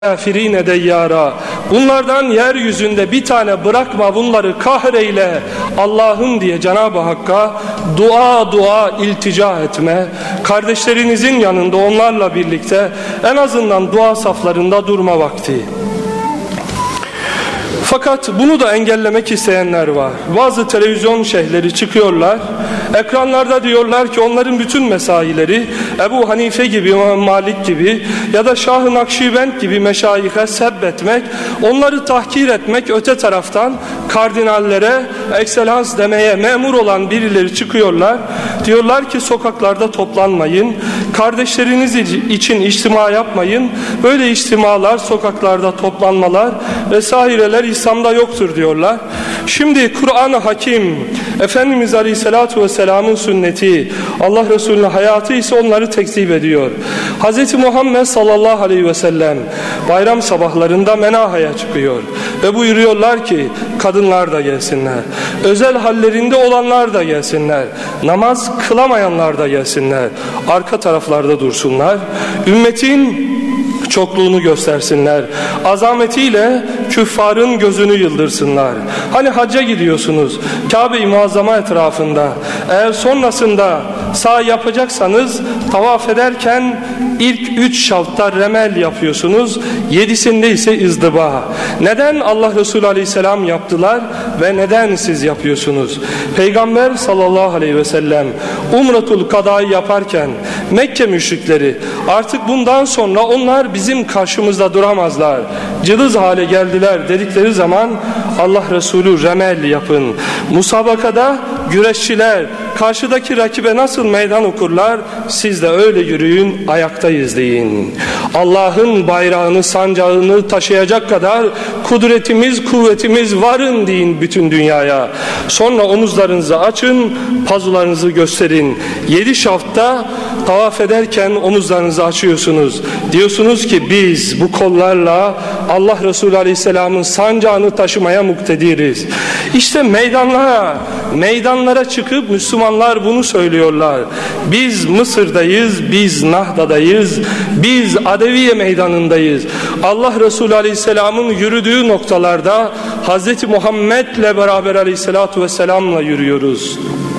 kafirine deyyara. Bunlardan yeryüzünde bir tane bırakma, bunları kahreyle Allah'ım diye Cenab-ı Hakk'a dua iltica etme. Kardeşlerinizin yanında onlarla birlikte en azından dua saflarında durma vakti. Fakat bunu da engellemek isteyenler var. Bazı televizyon şeyhleri çıkıyorlar, ekranlarda diyorlar ki onların bütün mesaileri Ebu Hanife gibi, İmam Malik gibi ya da Şah-ı Nakşibend gibi meşayihe sebbetmek, onları tahkir etmek, öte taraftan kardinallere ekselans demeye memur olan birileri çıkıyorlar. Diyorlar ki sokaklarda toplanmayın, kardeşleriniz için içtima yapmayın, böyle içtimalar, sokaklarda toplanmalar vesaireler İslam'da yoktur diyorlar. Şimdi Kur'an-ı Hakim, Efendimiz Aleyhisselatü Vesselam'ın sünneti, Allah Resulü'nün hayatı ise onları tekzip ediyor. Hz. Muhammed sallallahu aleyhi ve sellem bayram sabahlarında menahaya çıkıyor ve buyuruyorlar ki kadınlar da gelsinler, özel hallerinde olanlar da gelsinler, namaz kılamayanlar da gelsinler, arka taraflarda dursunlar, ümmetin çokluğunu göstersinler, azametiyle küffarın gözünü yıldırsınlar. Hani hacca gidiyorsunuz, Kabe-i Muazzama etrafında, eğer sonrasında sağ yapacaksanız tavaf ederken ilk 3 şavtta remel yapıyorsunuz, 7'sinde ise izdiba. Neden Allah Resulü Aleyhisselam yaptılar ve neden siz yapıyorsunuz? Peygamber sallallahu aleyhi ve sellem Umretul Kada'yı yaparken Mekke müşrikleri artık bundan sonra onlar bizim karşımızda duramazlar, cılız hale geldiler dedikleri zaman Allah Resulü remel yapın. Musabakada güreşçiler karşıdaki rakibe nasıl meydan okurlar, siz de öyle yürüyün, ayaktayız deyin. Allah'ın bayrağını, sancağını taşıyacak kadar kudretimiz, kuvvetimiz varın deyin bütün dünyaya. Sonra omuzlarınızı açın, pazularınızı gösterin. 7 şafta tavaf ederken omuzlarınızı açıyorsunuz. Diyorsunuz ki biz bu kollarla Allah Resulü Aleyhisselam'ın sancağını taşımaya muktediriz. İşte meydanlara çıkıp Müslümanlar bunu söylüyorlar. Biz Mısır'dayız, biz Nahda'dayız, biz Adeviye meydanındayız. Allah Resulü Aleyhisselam'ın yürüdüğü noktalarda Hz. Muhammed'le beraber Aleyhisselatü Vesselam'la yürüyoruz.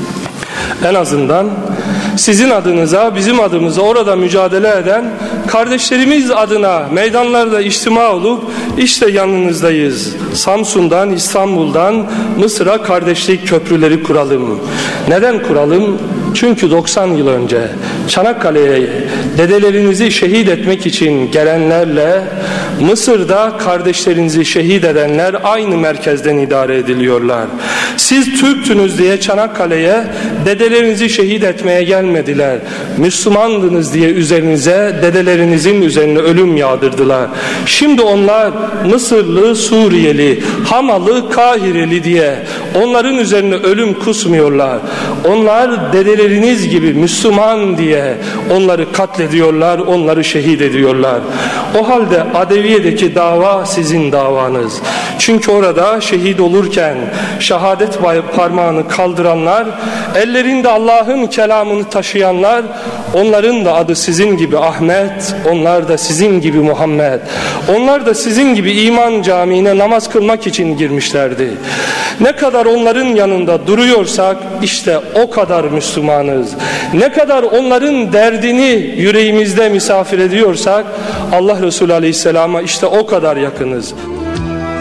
En azından sizin adınıza, bizim adımıza orada mücadele eden kardeşlerimiz adına meydanlarda içtima olup işte yanınızdayız. Samsun'dan, İstanbul'dan Mısır'a kardeşlik köprüleri kuralım. Neden kuralım? Çünkü 90 yıl önce Çanakkale'ye dedelerinizi şehit etmek için gelenlerle Mısır'da kardeşlerinizi şehit edenler aynı merkezden idare ediliyorlar. Siz Türktünüz diye Çanakkale'ye dedelerinizi şehit etmeye gelmediler. Müslümandınız diye üzerinize, dedelerinizin üzerine ölüm yağdırdılar. Şimdi onlar Mısırlı, Suriyeli, Hamalı, Kahireli diye onların üzerine ölüm kusmuyorlar. Onlar dedeleriniz gibi Müslüman diye onları katlediyorlar, onları şehit ediyorlar. O halde Adeviye'deki dava sizin davanız. Çünkü orada şehit olurken şehadet parmağını kaldıranlar, ellerinde Allah'ın kelamını taşıyanlar, onların da adı sizin gibi Ahmet, onlar da sizin gibi Muhammed. Onlar da sizin gibi iman camiine namaz kılmak için girmişlerdi. Ne kadar onların yanında duruyorsak işte o kadar Müslümanız. Ne kadar onların derdini yüreğimizde misafir ediyorsak Allah Resulü Aleyhisselam'a işte o kadar yakınız.